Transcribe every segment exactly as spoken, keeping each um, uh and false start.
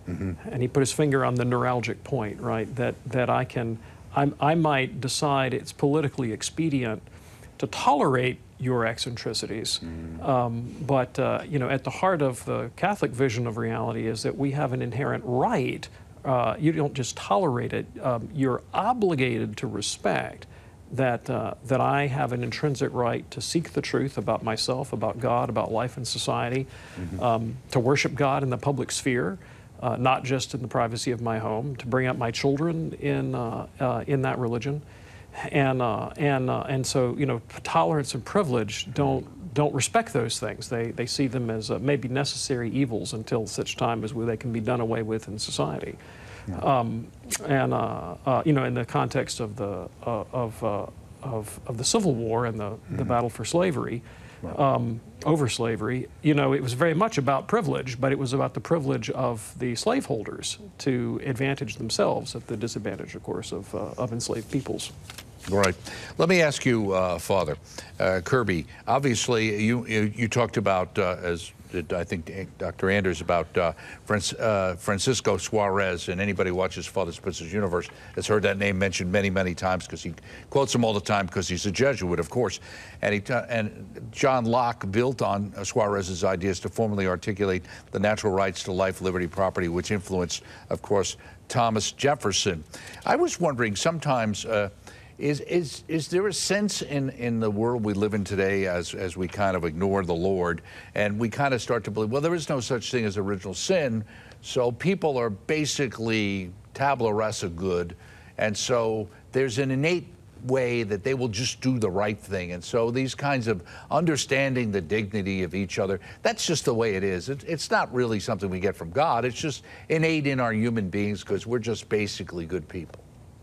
Mm-hmm. And he put his finger on the neuralgic point, right? That, that I can, I, I might decide it's politically expedient to tolerate your eccentricities. Mm-hmm. Um, but, uh, you know, at the heart of the Catholic vision of reality is that we have an inherent right. Uh, you don't just tolerate it, um, you're obligated to respect that, uh, that I have an intrinsic right to seek the truth about myself, about God, about life and society, mm-hmm. um, to worship God in the public sphere, uh, not just in the privacy of my home, to bring up my children in, uh, uh, in that religion. And, uh, and, uh, and so, you know, tolerance and privilege don't, don't respect those things. They, they see them as uh, maybe necessary evils until such time as they can be done away with in society. Yeah. Um, and, uh, uh, you know, in the context of the, uh, of, uh, of, of the Civil War and the, mm-hmm. the battle for slavery, right. um, over slavery, you know, it was very much about privilege, but it was about the privilege of the slaveholders to advantage themselves at the disadvantage, of course, of, uh, of enslaved peoples. Right. Let me ask you, uh, Father uh, Kirby, obviously you, you, you talked about, uh, as did I think Doctor Anders, about uh, Franc uh, Francisco Suarez, and anybody who watches Father Spitzer's Universe has heard that name mentioned many, many times because he quotes him all the time because he's a Jesuit, of course. And, he and John Locke built on Suarez's ideas to formally articulate the natural rights to life, liberty, property, which influenced, of course, Thomas Jefferson. I was wondering sometimes, uh, Is, is, is there a sense in, in the world we live in today as, as we kind of ignore the Lord and we kind of start to believe, well, there is no such thing as original sin, so people are basically tabula rasa good, and so there's an innate way that they will just do the right thing, and so these kinds of understanding the dignity of each other, that's just the way it is. It, it's not really something we get from God, it's just innate in our human beings because we're just basically good people.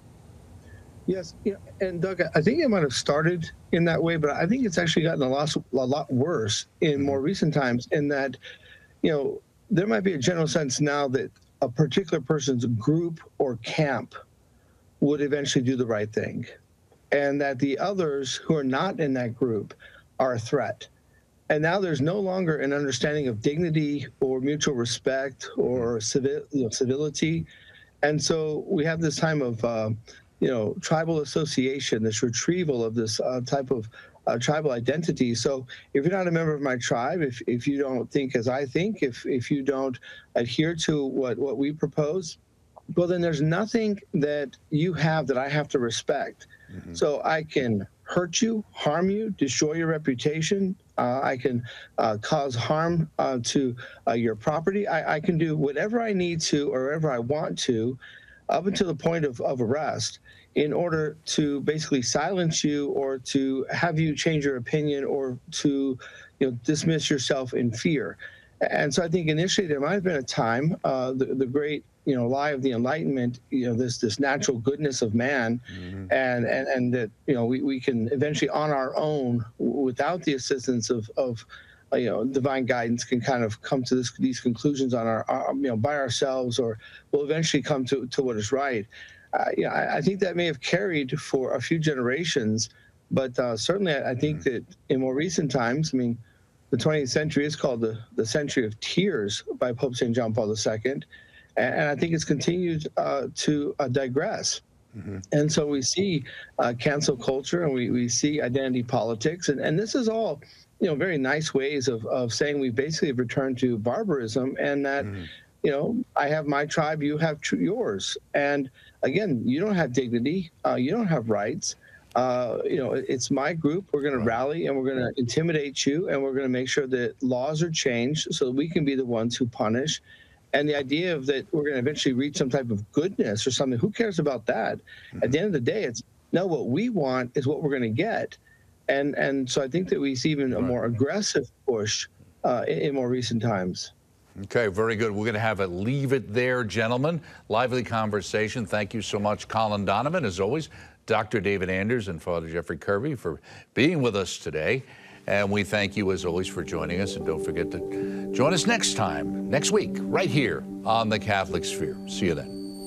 Yes, you know, and Doug, I think it might have started in that way, but I think it's actually gotten a lot, a lot worse in more recent times in that, you know, there might be a general sense now that a particular person's group or camp would eventually do the right thing, and that the others who are not in that group are a threat. And now there's no longer an understanding of dignity or mutual respect or civil, you know, civility. And so we have this time of, uh, you know, tribal association, this retrieval of this uh, type of uh, tribal identity. So if you're not a member of my tribe, if, if you don't think as I think, if, if you don't adhere to what, what we propose, well, then there's nothing that you have that I have to respect. Mm-hmm. So I can hurt you, harm you, destroy your reputation. Uh, I can uh, cause harm uh, to uh, your property. I, I can do whatever I need to or whatever I want to up until the point of, of arrest in order to basically silence you or to have you change your opinion or to, you know, dismiss yourself in fear. And so I think initially there might have been a time, uh, the, the great, you know, lie of the Enlightenment, you know, this this natural goodness of man, mm-hmm. and, and and that, you know, we, we can eventually on our own, without the assistance of, of uh, you know, divine guidance, can kind of come to this, these conclusions on our, our, you know, by ourselves, or will eventually come to, to what is right. Uh, you know, I, I think that may have carried for a few generations, but uh, certainly I, I think mm-hmm. that in more recent times, I mean, the twentieth century is called the, the century of tears by Pope Saint John Paul the Second. And, and I think it's continued uh, to uh, digress. Mm-hmm. And so we see uh, cancel culture and we, we see identity politics. And, and this is all, you know, very nice ways of, of saying we basically have returned to barbarism and that, mm-hmm. you know, I have my tribe, you have tr yours. And again, you don't have dignity, uh, you don't have rights. Uh, you know, it's my group. We're going to rally and we're going to intimidate you and we're going to make sure that laws are changed so that we can be the ones who punish. And the idea of that we're going to eventually reach some type of goodness or something, who cares about that? Mm-hmm. At the end of the day, it's no, what we want is what we're going to get. And and so I think that we see even a more aggressive push uh, in, in more recent times. Okay, very good. We're going to have a leave it there, gentlemen. Lively conversation. Thank you so much, Colin Donovan, as always. Doctor David Anders and Father Jeffrey Kirby for being with us today. And we thank you, as always, for joining us. And don't forget to join us next time, next week, right here on The Catholic Sphere. See you then.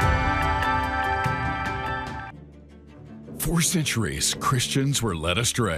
For centuries, Christians were led astray.